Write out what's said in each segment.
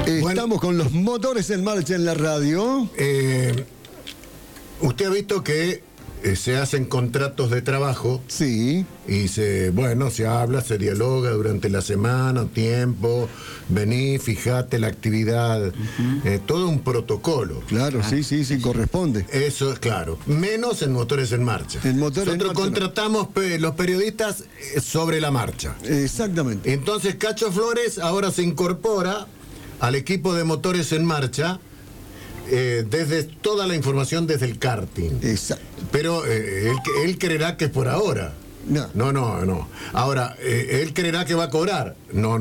Estamos con los motores en marcha en la radio. Usted ha visto que se hacen contratos de trabajo. Sí. Y se habla, se dialoga durante la semana, tiempo, vení, fijate la actividad, todo un protocolo. Claro, sí, corresponde. Eso es claro. Menos en Motores en Marcha. Nosotros contratamos los periodistas sobre la marcha. Exactamente. Entonces Cacho Flores ahora se incorpora al equipo de Motores en Marcha. Desde toda la información desde el karting. Exacto. Pero él creerá que es por ahora. No. Ahora, él creerá que va a cobrar. No,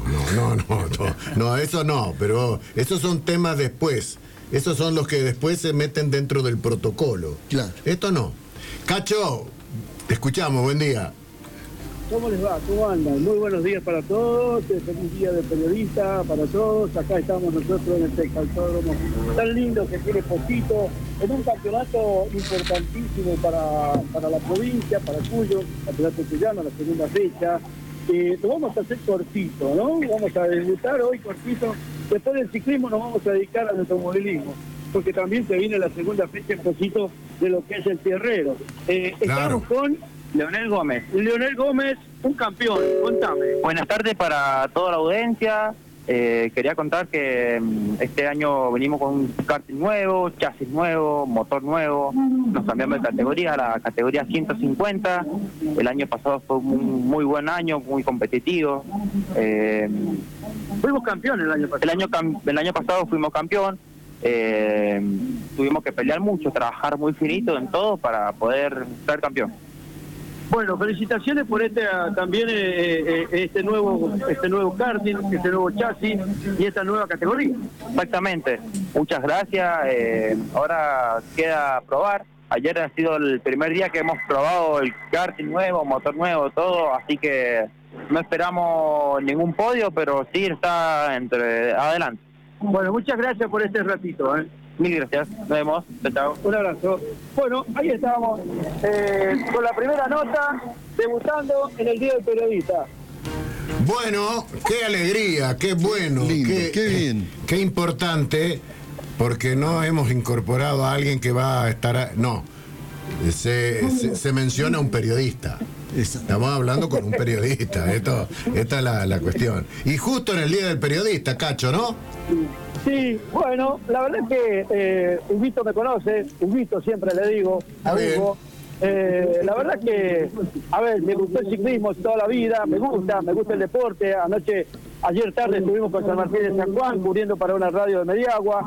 eso no, pero esos son temas después. Esos son los que después se meten dentro del protocolo. Claro. Esto no. Cacho, te escuchamos, buen día. ¿Cómo les va? ¿Cómo andan? Muy buenos días para todos, feliz día de periodista para todos. Acá estamos nosotros en este autódromo tan lindo que tiene Pocito, en un campeonato importantísimo para la provincia, para Cuyo, campeonato cuyano, la segunda fecha. Lo vamos a hacer cortito, ¿no? Vamos a debutar hoy cortito. Después del ciclismo nos vamos a dedicar al automovilismo, porque también se viene la segunda fecha en Pocito de lo que es el tierrero. Estamos con Leonel Gómez. Leonel Gómez, un campeón, contame. Buenas tardes para toda la audiencia. Quería contar que este año venimos con un karting nuevo, chasis nuevo, motor nuevo. Nos cambiamos de categoría a la categoría 150. El año pasado fue un muy buen año, muy competitivo. Fuimos campeones el año pasado. El año pasado fuimos campeón. Tuvimos que pelear mucho, trabajar muy finito en todo para poder ser campeón. Bueno, felicitaciones por este nuevo karting, este nuevo chasis y esta nueva categoría. Exactamente, muchas gracias. Ahora queda probar. Ayer ha sido el primer día que hemos probado el karting nuevo, motor nuevo, todo, así que no esperamos ningún podio, pero sí está adelante. Bueno, muchas gracias por este ratito. Mil gracias, nos vemos, chao. Un abrazo. Bueno, ahí estábamos con la primera nota, debutando en el Día del Periodista. Bueno, qué alegría, qué bueno, lindo, qué bien. Qué importante, porque no hemos incorporado a alguien que va a estar... se menciona a un periodista. Estamos hablando con un periodista, esta es la cuestión. Y justo en el Día del Periodista, Cacho, ¿no? Sí, bueno, la verdad es que Huguito me conoce, Huguito siempre le digo a Hugo. La verdad que, me gustó el ciclismo toda la vida, me gusta el deporte. Ayer tarde estuvimos con San Martín de San Juan, cubriendo para una radio de Mediagua.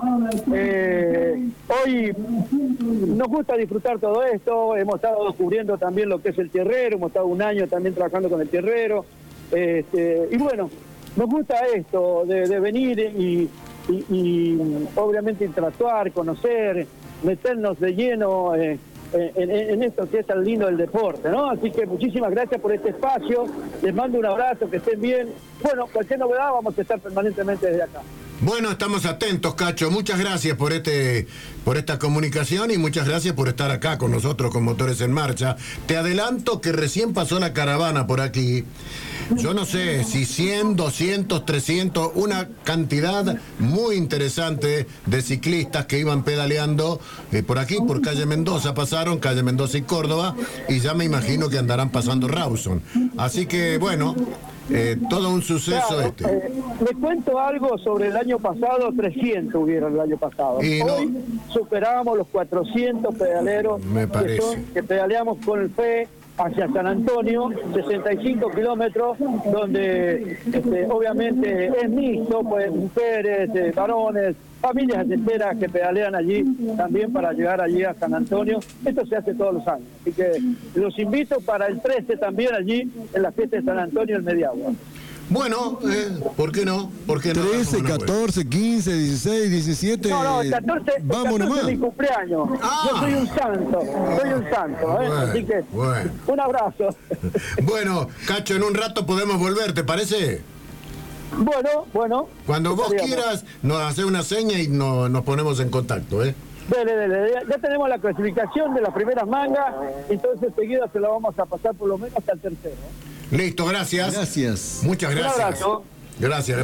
Hoy nos gusta disfrutar todo esto, hemos estado cubriendo también lo que es el tierrero, hemos estado un año también trabajando con el tierrero. Y bueno, nos gusta esto de venir y obviamente interactuar, conocer, meternos de lleno en esto que es tan lindo del deporte, ¿no? Así que muchísimas gracias por este espacio, les mando un abrazo, que estén bien. Bueno, cualquier novedad vamos a estar permanentemente desde acá. Bueno, estamos atentos, Cacho. Muchas gracias por esta comunicación y muchas gracias por estar acá con nosotros con Motores en Marcha. Te adelanto que recién pasó la caravana por aquí. Yo no sé si 100, 200, 300, una cantidad muy interesante de ciclistas que iban pedaleando por aquí, por calle Mendoza pasaron, calle Mendoza y Córdoba, y ya me imagino que andarán pasando Rawson. Así que, bueno... todo un suceso. Les cuento algo sobre el año pasado. 300 hubieron el año pasado. Hoy superábamos los 400 pedaleros que pedaleamos con el FE hacia San Antonio, 65 kilómetros, donde obviamente es mixto, pues mujeres, varones, familias enteras que pedalean allí también para llegar allí a San Antonio. Esto se hace todos los años, así que los invito para el 13 también allí en la fiesta de San Antonio en Mediagua. Bueno, ¿por qué no? 13, 14, 15, 16, 17. No, el 14, vamos nomás. Es mi cumpleaños. Yo soy un santo, bueno, así que un abrazo. Bueno, Cacho, en un rato podemos volver, ¿te parece? Bueno. Cuando vos quieras, nos haces una seña y nos ponemos en contacto, Dele. Ya tenemos la clasificación de las primeras mangas, entonces seguida se la vamos a pasar por lo menos hasta el tercero. Listo, gracias. Gracias. Muchas gracias. Un abrazo. Gracias.